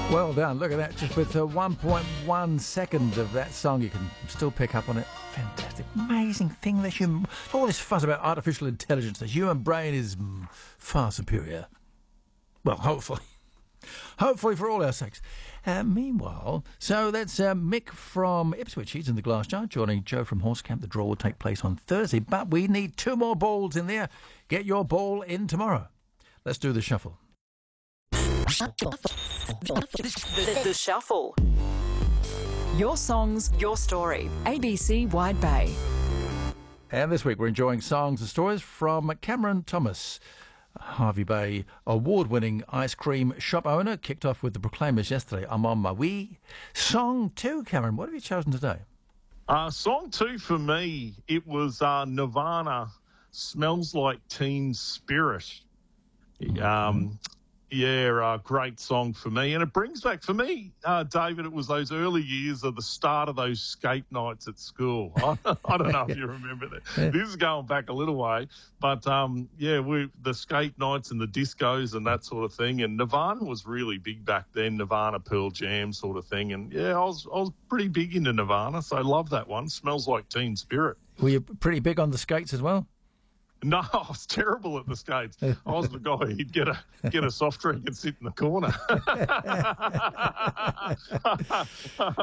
Well done. Look at that. Just with 1.1 second of that song, you can still pick up on it. Fantastic. Amazing thing. All this fuss about artificial intelligence. The human brain is far superior. Well, hopefully. Hopefully for all our sakes. Meanwhile, so that's Mick from Ipswich. He's in the glass jar, joining Joe from Horsecamp. The draw will take place on Thursday, but we need 2 more balls in there. Get your ball in tomorrow. Let's do the shuffle. The Shuffle. Your songs, your story. ABC Wide Bay. And this week we're enjoying songs and stories from Cameron Thomas, Hervey Bay award-winning ice cream shop owner. Kicked off with the Proclaimers yesterday. I'm on my way. Song 2, Cameron, what have you chosen today? Song 2 for me, it was Nirvana, Smells Like Teen Spirit. Great song for me. And it brings back, for me, David, it was those early years of the start of those skate nights at school. I don't know if you remember that. Yeah. This is going back a little way. But, the skate nights and the discos and that sort of thing. And Nirvana was really big back then, Nirvana, Pearl Jam sort of thing. And, I was pretty big into Nirvana, so I love that one. Smells Like Teen Spirit. Were you pretty big on the skates as well? No, I was terrible at the skates. I was the guy who'd get a soft drink and sit in the corner.